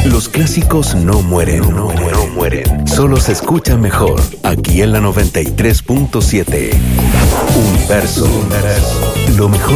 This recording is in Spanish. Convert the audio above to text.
Los clásicos no mueren, no mueren. Solo se escucha mejor aquí en la 93.7. Universo. Lo mejor